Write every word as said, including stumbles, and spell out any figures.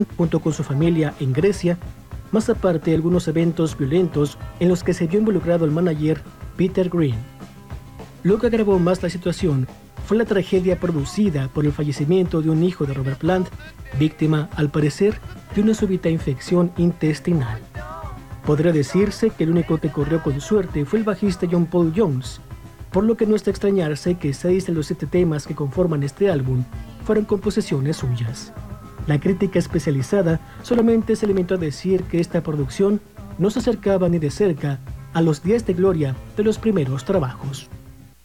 junto con su familia en Grecia, más aparte de algunos eventos violentos en los que se vio involucrado el manager Peter Green. Lo que agravó más la situación fue la tragedia producida por el fallecimiento de un hijo de Robert Plant, víctima, al parecer, de una súbita infección intestinal. Podría decirse que el único que corrió con suerte fue el bajista John Paul Jones, por lo que no es de extrañarse que seis de los siete temas que conforman este álbum fueron composiciones suyas. La crítica especializada solamente se limitó a decir que esta producción no se acercaba ni de cerca a los días de gloria de los primeros trabajos.